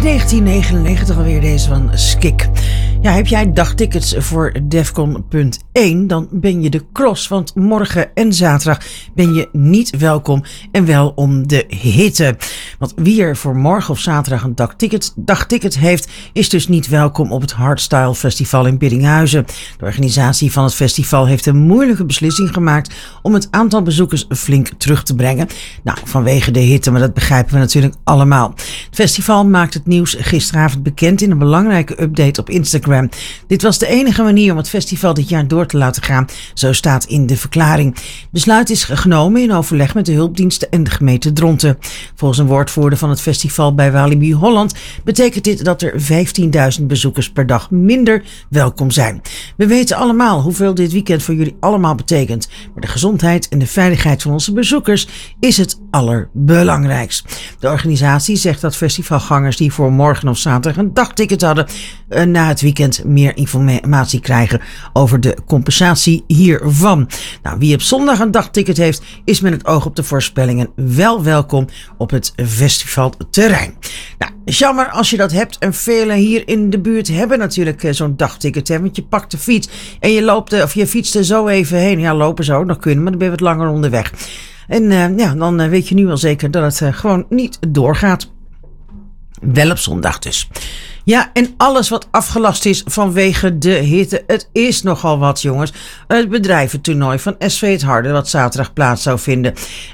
1999 alweer deze van Skik. Ja, heb jij dagtickets voor Defcon.1, dan ben je de klos, want morgen en zaterdag ben je niet welkom en wel om de hitte. Want wie er voor morgen of zaterdag een dagticket heeft, is dus niet welkom op het Hardstyle Festival in Biddinghuizen. De organisatie van het festival heeft een moeilijke beslissing gemaakt om het aantal bezoekers flink terug te brengen. Nou, vanwege de hitte, maar dat begrijpen we natuurlijk allemaal. Het festival maakt het nieuws gisteravond bekend in een belangrijke update op Instagram. Dit was de enige manier om het festival dit jaar door te laten gaan, zo staat in de verklaring. Besluit is genomen in overleg met de hulpdiensten en de gemeente Dronten. Volgens een woordvoerder van het festival bij Walibi Holland betekent dit dat er 15.000 bezoekers per dag minder welkom zijn. We weten allemaal hoeveel dit weekend voor jullie allemaal betekent, maar de gezondheid en de veiligheid van onze bezoekers is het allerbelangrijkst. De organisatie zegt dat festivalgangers die voor morgen of zaterdag een dagticket hadden, na het weekend meer informatie krijgen over de compensatie hiervan. Nou, wie op zondag een dagticket heeft, is met het oog op de voorspellingen wel welkom op het festivalterrein. Nou, jammer als je dat hebt en velen hier in de buurt hebben natuurlijk zo'n dagticket, hè, want je pakt de fiets en je loopt of je fietst er zo even heen. Ja, lopen zou ook nog kunnen, maar dan ben je wat langer onderweg. En dan weet je nu wel zeker dat het gewoon niet doorgaat. Wel op zondag dus. Ja, en alles wat afgelast is vanwege de hitte. Het is nogal wat, jongens. Het bedrijventoernooi van SV Het Harde, wat zaterdag plaats zou vinden.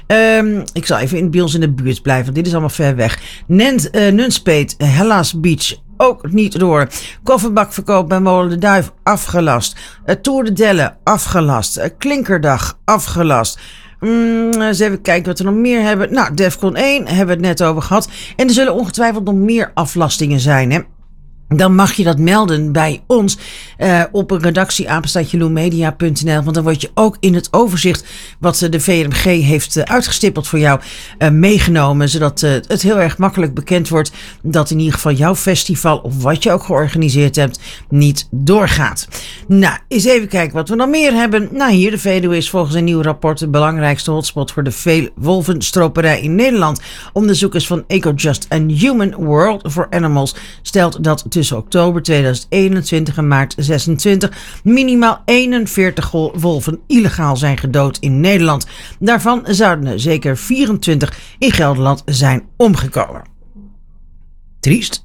Ik zal even bij ons in de buurt blijven, want dit is allemaal ver weg. Nunspeet, Hellas Beach, ook niet door. Kofferbakverkoop bij Molen de Duif, afgelast. Tour de Delle, afgelast. Klinkerdag, afgelast. Eens even kijken wat we nog meer hebben. Nou, Defcon 1 hebben we het net over gehad. En er zullen ongetwijfeld nog meer aflastingen zijn, hè. Dan mag je dat melden bij ons op een redactie@loemedia.nl. Want dan word je ook in het overzicht wat de VRMG heeft uitgestippeld voor jou meegenomen. Zodat het heel erg makkelijk bekend wordt dat in ieder geval jouw festival of wat je ook georganiseerd hebt niet doorgaat. Nou, eens even kijken wat we nog meer hebben. Nou, hier de Veluwe is volgens een nieuw rapport de belangrijkste hotspot voor de wolvenstroperij in Nederland. Onderzoekers van EcoJust and Human World for Animals stelt dat tussen oktober 2021 en maart 2026 minimaal 41 wolven illegaal zijn gedood in Nederland. Daarvan zouden er zeker 24 in Gelderland zijn omgekomen. Triest.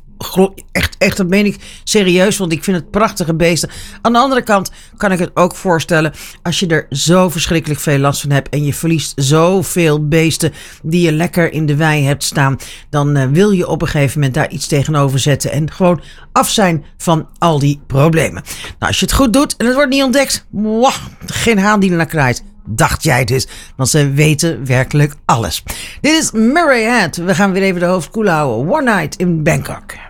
Echt, dat meen ik serieus, want ik vind het prachtige beesten. Aan de andere kant kan ik het ook voorstellen, als je er zo verschrikkelijk veel last van hebt en je verliest zoveel beesten die je lekker in de wei hebt staan, dan wil je op een gegeven moment daar iets tegenover zetten en gewoon af zijn van al die problemen. Nou, als je het goed doet en het wordt niet ontdekt, geen haan die er naar kraait. Dacht jij dus, want ze weten werkelijk alles. Dit is Murray Head. We gaan weer even de hoofd koel houden. One Night in Bangkok.